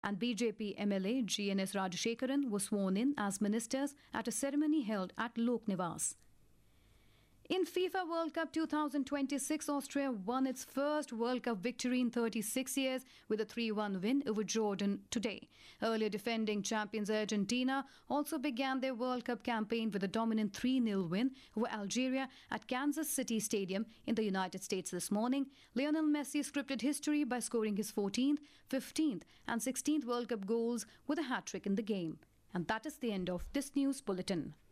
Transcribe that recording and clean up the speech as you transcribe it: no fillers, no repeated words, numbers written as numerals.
And BJP MLA GNS Rajashekaran was sworn in as ministers at a ceremony held at Lok Niwas. In FIFA World Cup 2026, Austria won its first World Cup victory in 36 years with a 3-1 win over Jordan today. Earlier defending champions Argentina also began their World Cup campaign with a dominant 3-0 win over Algeria at Kansas City Stadium in the United States this morning. Lionel Messi scripted history by scoring his 14th, 15th and 16th World Cup goals with a hat-trick in the game. And that is the end of this news bulletin.